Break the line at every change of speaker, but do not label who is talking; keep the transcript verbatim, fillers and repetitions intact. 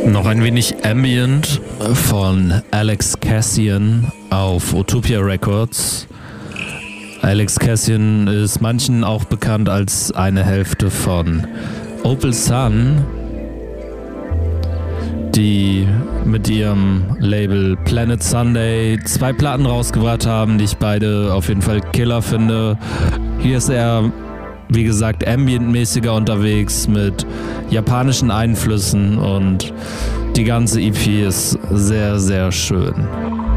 Noch ein wenig Ambient von Alex Cassian auf Utopia Records. Alex Cassian ist manchen auch bekannt als eine Hälfte von Opal Sun, die mit ihrem Label Planet Sunday zwei Platten rausgebracht haben, die ich beide auf jeden Fall Killer finde. Hier ist er, wie gesagt, ambientmäßiger unterwegs mit japanischen Einflüssen und die ganze E P ist sehr, sehr schön.